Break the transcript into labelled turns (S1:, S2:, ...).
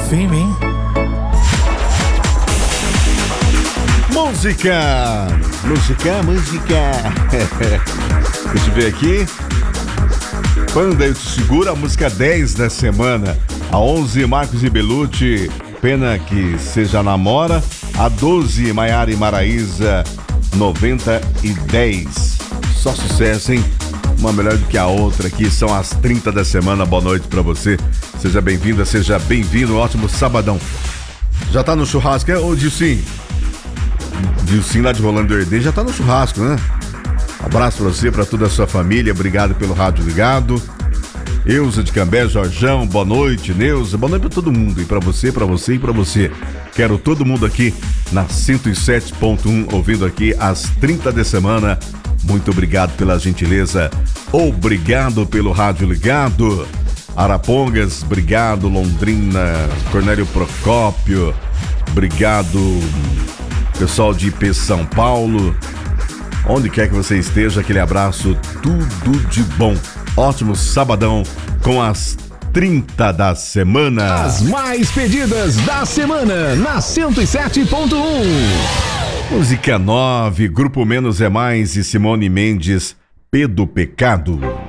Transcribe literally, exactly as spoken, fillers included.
S1: firme, hein?
S2: Música! Música, música! Deixa eu ver aqui. Panda, eu te seguro, a música dez da semana. A onze, Marcos e Belucci, Pena que Seja Namora. A doze, Maiara e Maraísa, noventa e dez. Só sucesso, hein? Uma melhor do que a outra aqui, são as trinta da semana. Boa noite pra você. Seja bem-vinda, seja bem-vindo. Ótimo sabadão. Já tá no churrasco, é? Ô, Dilcim? Dilcim lá de Rolando Herdez já tá no churrasco, né? Abraço pra você, pra toda a sua família. Obrigado pelo rádio ligado. Euza de Cambé, Jorjão, boa noite, Neuza. Boa noite pra todo mundo. E pra você, pra você e pra você. Quero todo mundo aqui na cento e sete ponto um, ouvindo aqui as trinta de semana. Muito obrigado pela gentileza. Obrigado pelo rádio ligado. Arapongas, obrigado. Londrina, Cornélio Procópio, obrigado. Pessoal de I P São Paulo. Onde quer que você esteja, aquele abraço, tudo de bom. Ótimo sabadão com as trinta da semana.
S3: As mais pedidas da semana na cento e sete ponto um.
S2: Música nove, Grupo Menos é Mais e Simone Mendes, P do Pecado.